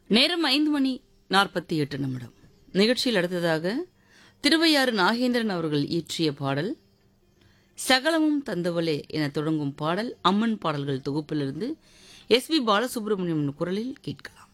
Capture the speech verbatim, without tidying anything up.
நேரம் ஐந்து மணி நாற்பத்தி எட்டு நிமிடம். நிகழ்ச்சியில் அடுத்ததாக திருவையாறு நாகேந்திரன் அவர்கள் இயற்றிய பாடல் சகலமும் தந்தவளே என தொடங்கும் பாடல் அம்மன் பாடல்கள் தொகுப்பிலிருந்து எஸ் பி பாலசுப்ரமணியம் குரலில் கேட்கலாம்.